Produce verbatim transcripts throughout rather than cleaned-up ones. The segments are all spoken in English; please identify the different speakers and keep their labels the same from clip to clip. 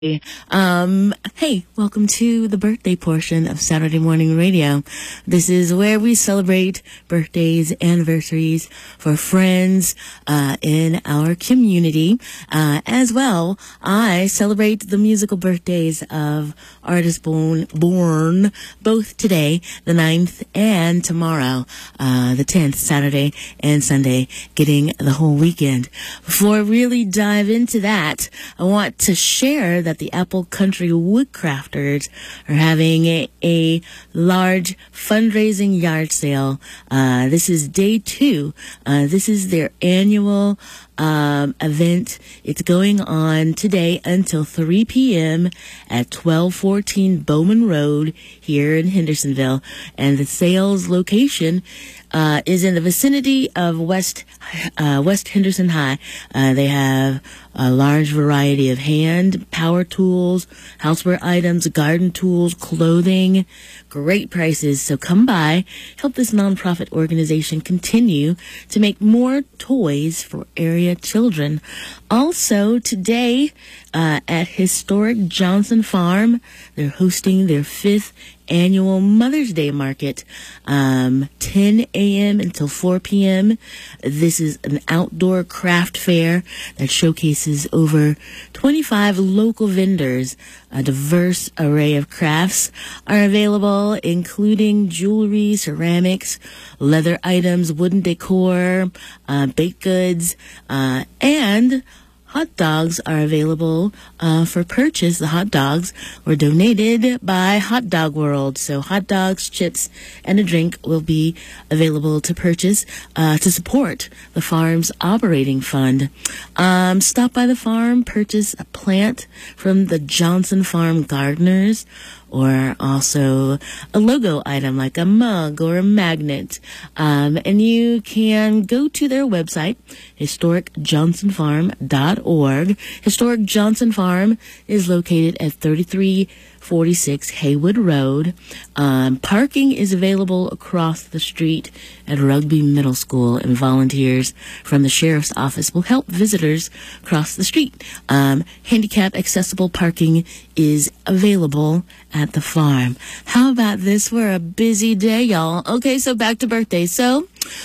Speaker 1: Um, hey, welcome to the birthday portion of Saturday Morning Radio. This is where we celebrate birthdays, anniversaries for friends, uh, in our community. Uh, as well, I celebrate the musical birthdays of artists born, born both today, the ninth, and tomorrow, uh, the tenth, Saturday and Sunday, getting the whole weekend. Before I really dive into that, I want to share that the Apple Country Woodcrafters are having a, a large fundraising yard sale. Uh, this is day two. Uh, this is their annual um, event. It's going on today until three p.m. at twelve fourteen Bowman Road here in Hendersonville. And the sales location uh, is in the vicinity of West uh, West Henderson High. Uh, they have a large variety of hand, power tools, houseware items, garden tools, clothing, great prices. So come by, help this nonprofit organization continue to make more toys for area children. Also, today uh, at Historic Johnson Farm, they're hosting their fifth annual Mother's Day Market, um, ten a.m. until four p.m. This is an outdoor craft fair that showcases over twenty-five local vendors. A diverse array of crafts are available, including jewelry, ceramics, leather items, wooden decor, uh, baked goods, uh, and hot dogs are available uh, for purchase. The hot dogs were donated by Hot Dog World. So hot dogs, chips, and a drink will be available to purchase uh, to support the farm's operating fund. Um, stop by the farm, purchase a plant from the Johnson Farm Gardeners, or also a logo item like a mug or a magnet. Um, and you can go to their website, historic johnson farm dot org. Historic Johnson Farm is located at thirty-three forty-six Haywood Road. Um, parking is available across the street at Rugby Middle School, and volunteers from the Sheriff's Office will help visitors cross the street. Um, handicap accessible parking is available at the farm. How about this? We're a busy day, y'all. Okay, so back to birthdays. So,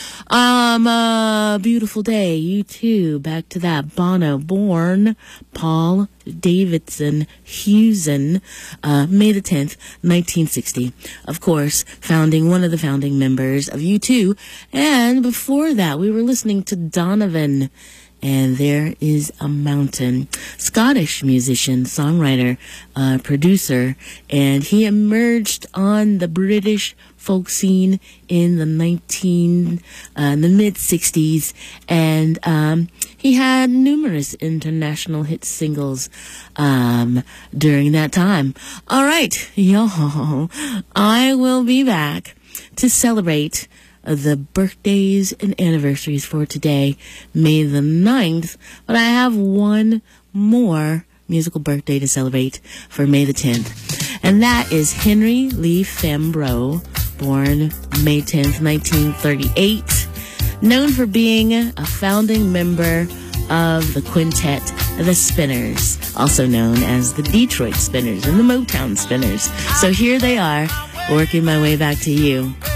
Speaker 1: um, uh, beautiful day. You too. Back to that. Bono, born Paul Davidson Hewson, uh, May the tenth, nineteen sixty. Of course, founding, one of the founding members of U two. And before that, we were listening to Donovan, and There Is a Mountain. Scottish musician, songwriter, uh, producer, and he emerged on the British folk scene in the nineteen, uh, the mid sixties, and um, he had numerous international hit singles um, during that time. All right, y'all, I will be back to celebrate the birthdays and anniversaries for today, May the ninth, but I have one more musical birthday to celebrate for May the tenth, and that is Henry Lee Fambrough, born May tenth, nineteen thirty-eight, known for being a founding member of the quintet The Spinners, also known as the Detroit Spinners and the Motown Spinners. So here they are, working my way back to you.